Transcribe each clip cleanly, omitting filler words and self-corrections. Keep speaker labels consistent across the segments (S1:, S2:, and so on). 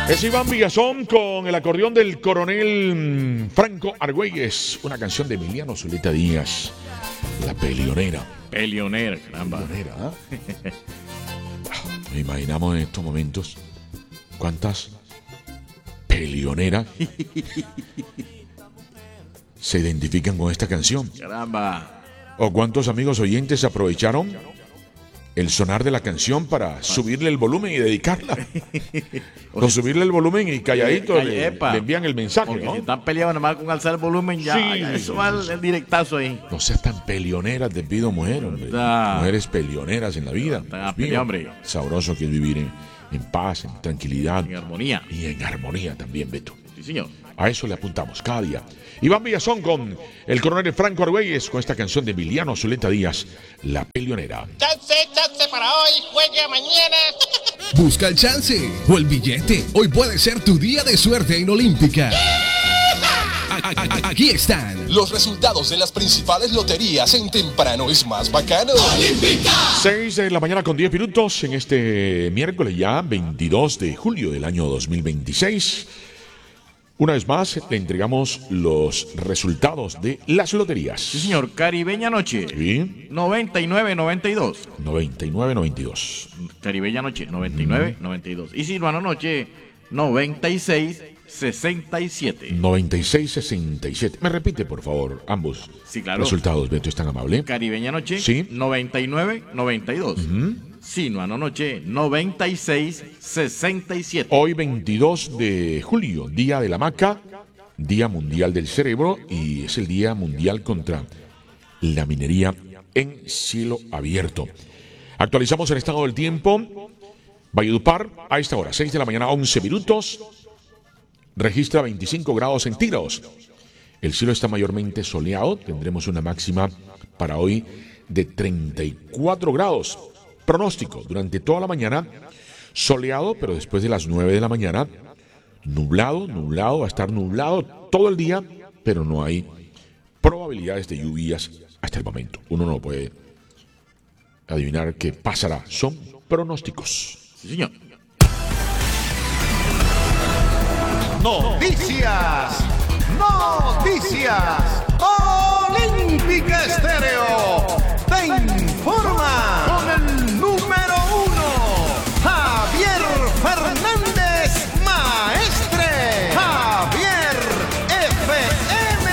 S1: Es Iván Villazón con el acordeón del coronel Franco Argüelles, una canción de Emiliano Zuleta Díaz, La Pelionera.
S2: Pelionera, caramba.
S1: Pelionera, ¿eh? Me imaginamos en estos momentos cuántas pelioneras se identifican con esta canción.
S2: Caramba.
S1: O cuántos amigos oyentes aprovecharon el sonar de la canción para subirle el volumen y dedicarla. O subirle el volumen y calladito le envían el mensaje,
S2: porque
S1: ¿no?
S2: si están peleados nada más con alzar el volumen, ya,
S1: Sí.
S2: ya eso va el directazo ahí.
S1: No seas tan pelionera, te pido, mujer, hombre. Mujeres pelioneras en la vida. Dios mío.
S2: Hombre.
S1: Sabroso que es vivir en paz, en tranquilidad.
S2: En armonía.
S1: Y en armonía también, Beto.
S2: Sí, señor.
S1: A eso le apuntamos cada día. Iván Villazón con el coronel Franco Argüelles con esta canción de Emiliano Zuleta Díaz, La Pelionera.
S3: Chance para hoy, juegue mañana.
S4: Busca el chance o el billete. Hoy puede ser tu día de suerte en Olímpica. Aquí están los resultados de las principales loterías en Temprano es Más Bacano. ¡Olímpica!
S1: 6 de la mañana con 10 minutos en este miércoles ya 22 de julio del año 2026. Una vez más le entregamos los resultados de las loterías.
S2: Sí, señor. Caribeña Noche.
S1: Sí.
S2: 99-92.
S1: 99-92.
S2: Caribeña Noche. 99-92. Y Silvano Noche. 96-67.
S1: 96-67. Me repite, por favor, ambos
S2: Sí, claro.
S1: resultados, Beto, es tan amable.
S2: Caribeña Noche.
S1: Sí.
S2: 99-92. Sinuano Noche. 96-67.
S1: Hoy 22 de julio, Día de la Hamaca, Día Mundial del Cerebro y es el Día Mundial contra la minería en cielo abierto. Actualizamos el estado del tiempo. Valledupar, a esta hora, 6 de la mañana, 11 minutos, registra 25 grados centígrados. El cielo está mayormente soleado, tendremos una máxima para hoy de 34 grados. Pronóstico, durante toda la mañana, soleado, pero después de las 9 de la mañana, nublado, va a estar nublado todo el día, pero no hay probabilidades de lluvias hasta el momento. Uno no puede adivinar qué pasará, son pronósticos.
S2: Sí, señor.
S5: Noticias. Olímpica Estéreo te informa con el número 1, Javier Fernández Maestre. Javier FM.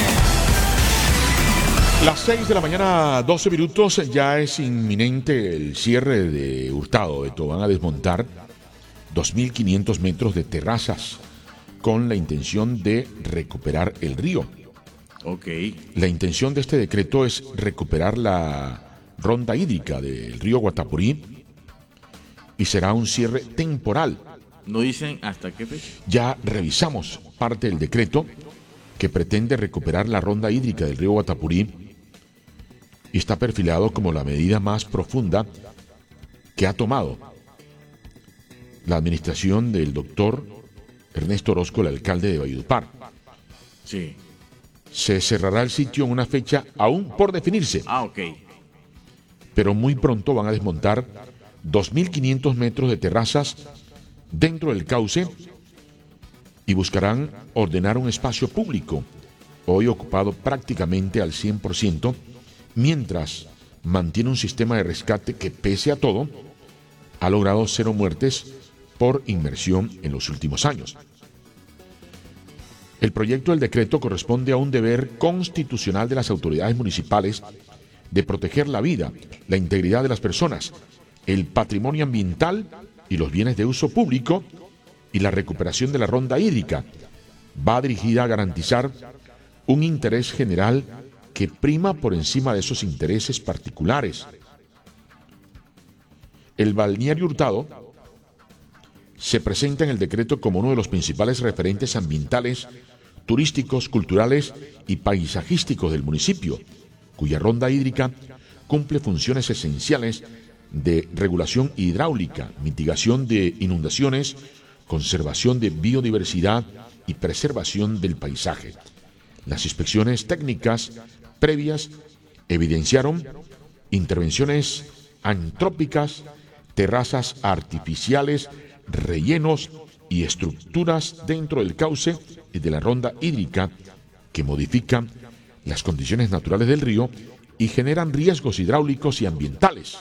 S1: Las 6 de la mañana, 12 minutos, ya es inminente el cierre de Hurtado. Beto, van a desmontar 2.500 metros de terrazas con la intención de recuperar el río.
S2: Ok.
S1: La intención de este decreto es recuperar la ronda hídrica del río Guatapurí y será un cierre temporal.
S2: ¿No dicen hasta qué fecha?
S1: Ya revisamos parte del decreto que pretende recuperar la ronda hídrica del río Guatapurí y está perfilado como la medida más profunda que ha tomado la administración del doctor Ernesto Orozco, el alcalde de Valledupar.
S2: Sí.
S1: Se cerrará el sitio en una fecha aún por definirse,
S2: Ok.
S1: pero muy pronto van a desmontar 2.500 metros de terrazas dentro del cauce y buscarán ordenar un espacio público, hoy ocupado prácticamente al 100%, mientras mantiene un sistema de rescate que, pese a todo, ha logrado 0 muertes por inmersión en los últimos años. El proyecto del decreto corresponde a un deber constitucional de las autoridades municipales de proteger la vida, la integridad de las personas, el patrimonio ambiental y los bienes de uso público y la recuperación de la ronda hídrica. Va dirigida a garantizar un interés general que prima por encima de esos intereses particulares. El balneario Hurtado se presenta en el decreto como uno de los principales referentes ambientales, turísticos, culturales y paisajísticos del municipio, cuya ronda hídrica cumple funciones esenciales de regulación hidráulica, mitigación de inundaciones, conservación de biodiversidad y preservación del paisaje. Las inspecciones técnicas previas evidenciaron intervenciones antrópicas, terrazas artificiales, rellenos y estructuras dentro del cauce y de la ronda hídrica que modifican las condiciones naturales del río y generan riesgos hidráulicos y ambientales.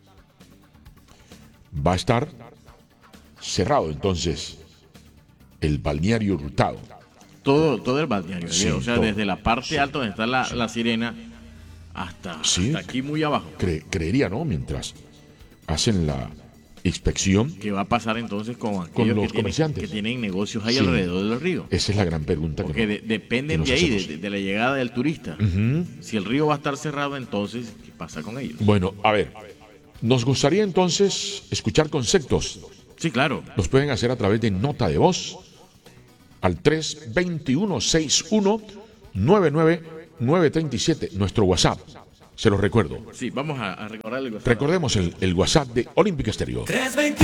S1: Va a estar cerrado entonces el balneario Hurtado.
S2: Todo el balneario.
S1: Sí,
S2: o sea,
S1: todo.
S2: desde la parte
S1: Sí,
S2: alta donde está la sirena hasta aquí muy abajo.
S1: Creería, ¿no? Mientras hacen la inspección.
S2: ¿Qué va a pasar entonces con aquellos
S1: los comerciantes?
S2: que tienen negocios ahí
S1: Sí.
S2: alrededor del río?
S1: Esa es la gran pregunta.
S2: Porque
S1: que
S2: dependen
S1: nos
S2: de ahí,
S1: hacemos.
S2: de la llegada del turista. Si el río va a estar cerrado, entonces, ¿qué pasa con ellos?
S1: Bueno, a ver, nos gustaría entonces escuchar conceptos.
S2: Sí, claro.
S1: Los pueden hacer a través de nota de voz al 321-61-99-937, nuestro WhatsApp. Se los recuerdo.
S2: Sí, vamos a recordar el WhatsApp.
S1: Recordemos el WhatsApp de Olímpica Estéreo.
S6: 321